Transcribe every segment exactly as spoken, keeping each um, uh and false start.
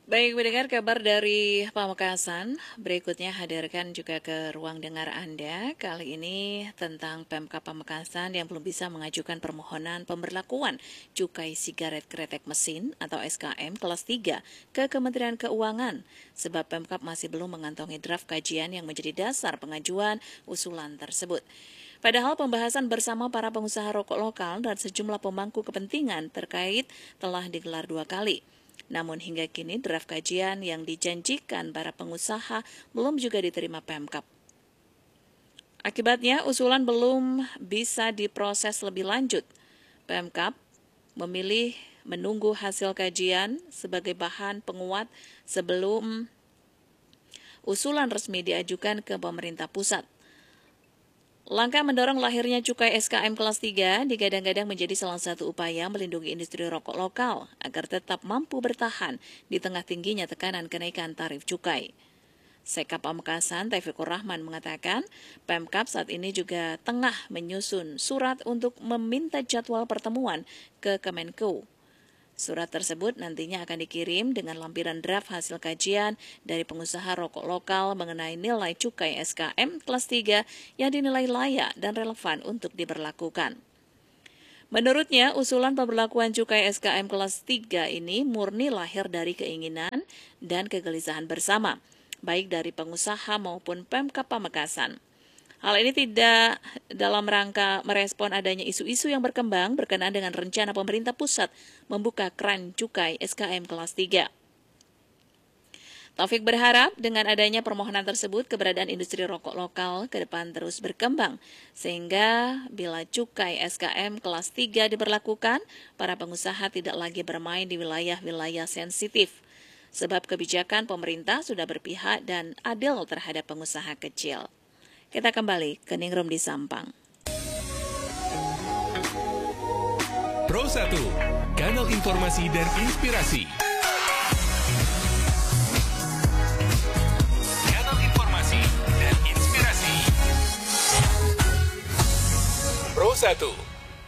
Baik, mendengar kabar dari Pamekasan, berikutnya hadirkan juga ke ruang dengar Anda. Kali ini tentang Pemkab Pamekasan yang belum bisa mengajukan permohonan pemberlakuan cukai sigaret kretek mesin atau S K M kelas tiga ke Kementerian Keuangan. Sebab Pemkab masih belum mengantongi draft kajian yang menjadi dasar pengajuan usulan tersebut. Padahal pembahasan bersama para pengusaha rokok lokal dan sejumlah pemangku kepentingan terkait telah digelar dua kali. Namun hingga kini draft kajian yang dijanjikan para pengusaha belum juga diterima Pemkab. Akibatnya usulan belum bisa diproses lebih lanjut. Pemkab memilih menunggu hasil kajian sebagai bahan penguat sebelum usulan resmi diajukan ke pemerintah pusat. Langkah mendorong lahirnya cukai S K M kelas tiga digadang-gadang menjadi salah satu upaya melindungi industri rokok lokal agar tetap mampu bertahan di tengah tingginya tekanan kenaikan tarif cukai. Sekap Pamekasan Taufikur Rahman mengatakan, Pemkab saat ini juga tengah menyusun surat untuk meminta jadwal pertemuan ke Kemenko. Surat tersebut nantinya akan dikirim dengan lampiran draft hasil kajian dari pengusaha rokok lokal mengenai nilai cukai S K M kelas tiga yang dinilai layak dan relevan untuk diberlakukan. Menurutnya, usulan pemberlakuan cukai S K M kelas tiga ini murni lahir dari keinginan dan kegelisahan bersama, baik dari pengusaha maupun Pemkab Pamekasan. Hal ini tidak dalam rangka merespon adanya isu-isu yang berkembang berkenaan dengan rencana pemerintah pusat membuka keran cukai S K M kelas tiga. Taufik berharap dengan adanya permohonan tersebut keberadaan industri rokok lokal ke depan terus berkembang, sehingga bila cukai S K M kelas tiga diberlakukan, para pengusaha tidak lagi bermain di wilayah-wilayah sensitif, sebab kebijakan pemerintah sudah berpihak dan adil terhadap pengusaha kecil. Kita kembali ke Ningrum di Sampang. Pro satu, kanal informasi dan inspirasi. Kanal informasi dan inspirasi. Pro satu.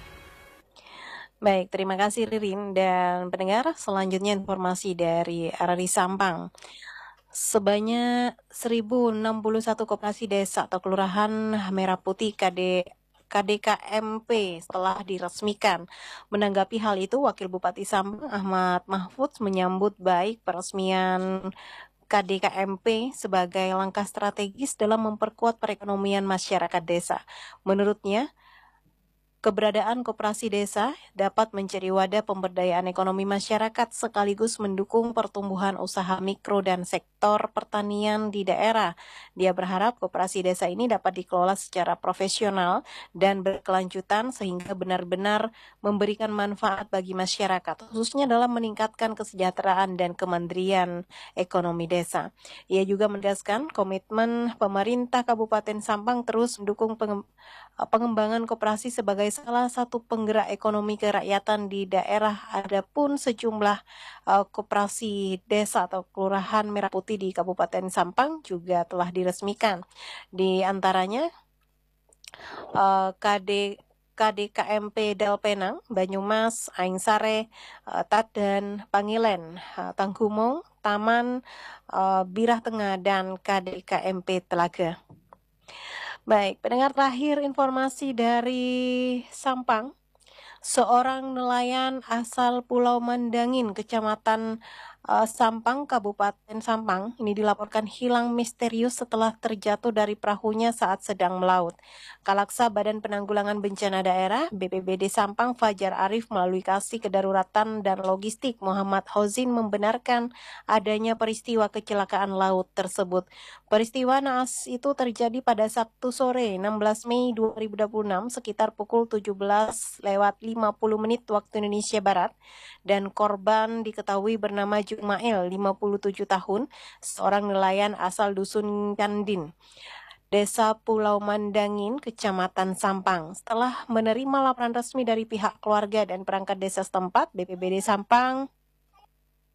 Baik, terima kasih Ririn dan pendengar. Selanjutnya informasi dari R R I Sampang. Sebanyak seribu enam puluh satu koperasi desa atau kelurahan Merah Putih K D K D K M P setelah diresmikan. Menanggapi hal itu, Wakil Bupati Sampang Ahmad Mahfudz menyambut baik peresmian K D K M P sebagai langkah strategis dalam memperkuat perekonomian masyarakat desa. Menurutnya, keberadaan koperasi desa dapat menjadi wadah pemberdayaan ekonomi masyarakat sekaligus mendukung pertumbuhan usaha mikro dan sektor pertanian di daerah. Dia berharap koperasi desa ini dapat dikelola secara profesional dan berkelanjutan sehingga benar-benar memberikan manfaat bagi masyarakat, khususnya dalam meningkatkan kesejahteraan dan kemandirian ekonomi desa. Ia juga menegaskan komitmen pemerintah Kabupaten Sampang terus mendukung pengembangan koperasi sebagai salah satu penggerak ekonomi kerakyatan di daerah. Adapun sejumlah uh, koperasi desa atau kelurahan Merah Putih di Kabupaten Sampang juga telah diresmikan. Di antaranya uh, K D K D K M P Dalpenang, Banyumas, Aing Sare, uh, Tadan, Pangilen, uh, Tangkumong, Taman, uh, Birah Tengah, dan K D K M P Telaga. Baik, pendengar, terakhir informasi dari Sampang. Seorang nelayan asal Pulau Mandangin, Kecamatan uh, Sampang, Kabupaten Sampang, ini dilaporkan hilang misterius setelah terjatuh dari perahunya saat sedang melaut. Kalaksa Badan Penanggulangan Bencana Daerah B P B D Sampang Fajar Arif melalui Kasih Kedaruratan dan Logistik Muhammad Hozin membenarkan adanya peristiwa kecelakaan laut tersebut. Peristiwa naas itu terjadi pada Sabtu sore enam belas Mei dua ribu dua puluh enam sekitar pukul tujuh belas lewat lima puluh menit waktu Indonesia Barat, dan korban diketahui bernama Jumail, lima puluh tujuh tahun, seorang nelayan asal Dusun Candin, Desa Pulau Mandangin, Kecamatan Sampang. Setelah menerima laporan resmi dari pihak keluarga dan perangkat desa setempat, B P B D Sampang